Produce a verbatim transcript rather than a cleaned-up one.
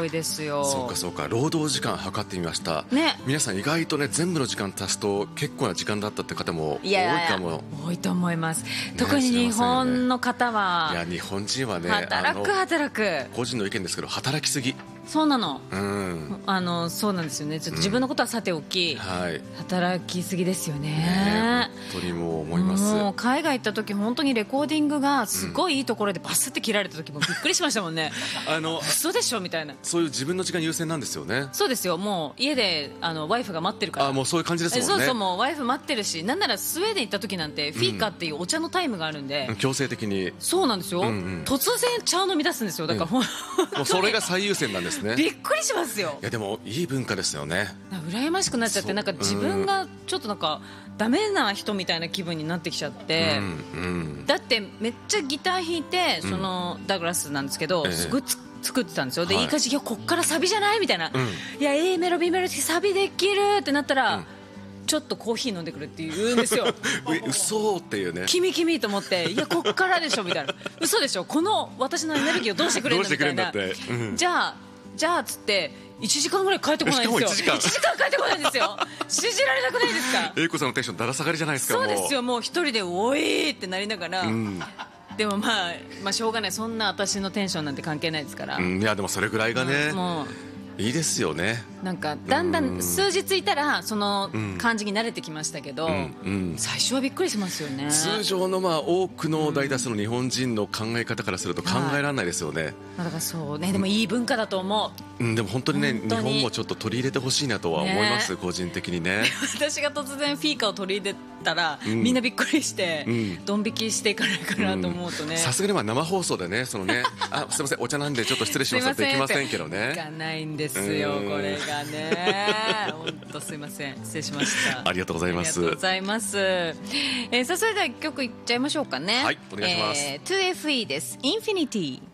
いですよ。 そうかそうか、労働時間測ってみました、 ね、 皆さん意外とね全部の時間足すと結構な時間だったって方も多いいやいやかも。 多いと思います、ね、特に日本の方は、 いや日本人はね、 働く働く、 個人の意見ですけど働きすぎ。 そうなの、 うん、 あのそうなんですよね。ちょっと自分のことはさておき、 うん、はい、 働きすぎですよ ね, ね本当にもう思います。 もう海外行った時本当にレコーディングがすごいいいところでバスって切られた時もびっくりしましたもんねあの嘘でしょみたいな。 そういう自分の時間優先なんですよね。 そうですよ、もう家であのワイフが待ってるから。 あもうそういう感じですもんね。 そうそう、もうワイフ待ってるし、なんならスウェーデン行った時なんてフィーカっていうお茶のタイムがあるんで、 うん、強制的に。 そうなんですよ、うんうん、突然茶を飲み出すんですよ。だから、うん、もうそれが最優先なんですね。 びっくりしますよ。 いやでもいい文化ですよね。 羨ましくなっちゃって、なんか自分がちょっとなんかダメな人みたいな気分になってきちゃって、うんうん、だってめっちゃギター弾いて、そのダグラスなんですけど、うん、すごいつ作ってたんですよ。で、はい、いい感じ、いやこっからサビじゃないみたいな、うん、いや A メロ B メロサビできるってなったら、うん、ちょっとコーヒー飲んでくるって言うんですよ嘘っていうね、 君君と思って、いやこっからでしょみたいな嘘でしょ、この私のエネルギーをどうしてくれるんだみたいな、うん、じゃあじゃあつっていちじかんぐらい帰ってこないんですよ。いちじかんいちじかん帰ってこないんですよ信じられなくないですか。 英子さんのテンションだら下がりじゃないですか。 そうですよ、もう一人でおいってなりながら、うん、でも、まあ、まあしょうがない、そんな私のテンションなんて関係ないですから、 うん、いやでもそれぐらいがね、 うん、もういいですよね。 なんかだんだん数日いたらその感じに慣れてきましたけど、うんうん、最初はびっくりしますよね。 通常のまあ多くの大多数の日本人の考え方からすると考えられないですよね、はい、 だからそうね、でもいい文化だと思う、 うん、でも本当にね、日本もちょっと取り入れてほしいなとは思います、ね、個人的にね。 私が突然フィーカを取り入れたら、うん、みんなびっくりして、うん、ドン引きしていかないかなと思うとね、 さすがにまあ生放送でね、そのねあすいませんお茶なんでちょっと失礼しますってできませんけどね、 いかないんですよこれがね本当すいません、失礼しました。 ありがとうございます。 ありがとうございます、えー、さあそれでは一曲いっちゃいましょうかね。 はい、お願いします、 えー、ツーエフイー です。インフィニティ。